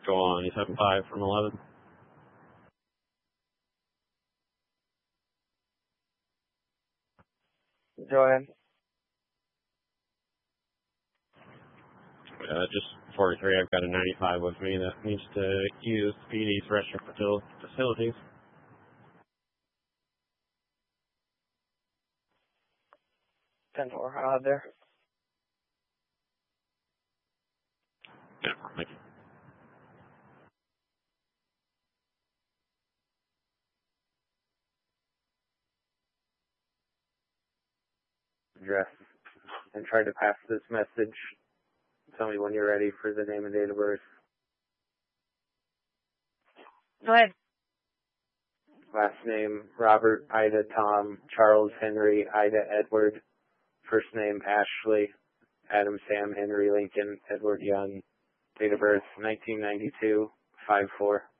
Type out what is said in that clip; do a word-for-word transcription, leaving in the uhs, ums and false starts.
Go on, you said five from eleven. Joanne. Uh, just forty-three, I've got a ninety-five with me that needs to use P D's restroom facilities. ten four, uh, there. Yeah, thank you. Address and try to pass this message. Tell me when you're ready for the name and date of birth. Go ahead. Last name, Robert, Ida, Tom, Charles, Henry, Ida, Edward. First name, Ashley, Adam, Sam, Henry, Lincoln, Edward, Young. Date of birth, nineteen ninety-two, five four.